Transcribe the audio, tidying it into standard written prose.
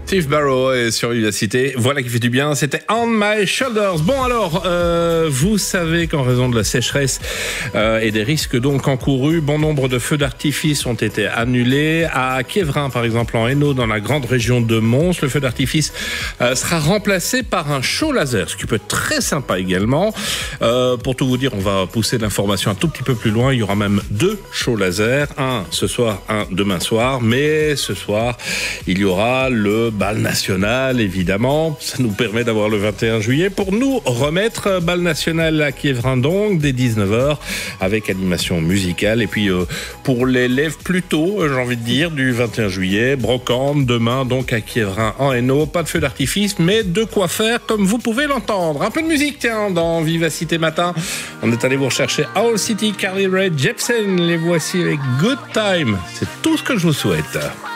Steve Barrow est sur Vivacité. Voilà qui fait du bien. C'était On My Shoulders. Bon alors, vous savez qu'en raison de la sécheresse et des risques donc encourus, bon nombre de feux d'artifice ont été annulés. À Quiévrain, par exemple, en Hainaut, dans la grande région de Mons, le feu d'artifice sera remplacé par un show laser, ce qui peut être très sympa également. Pour tout vous dire, on va pousser l'information un tout petit peu plus loin. Il y aura même 2 shows laser, un ce soir, un demain soir. Mais ce soir, il y aura le bal national, évidemment. Ça nous permet d'avoir le 21 juillet pour nous remettre bal national à Quiévrain, donc, dès 19h, avec animation musicale. Et puis, pour les lèvres plus tôt, j'ai envie de dire, du 21 juillet, brocante, demain, donc, à Quiévrain, en Hainaut. Pas de feu d'artifice, mais de quoi faire, comme vous pouvez l'entendre. Un peu de musique, tiens, dans Vivacité Matin. On est allé vous rechercher Owl City, Carly Rae Jepsen. Les voici avec Good Time. C'est tout ce que je vous souhaite.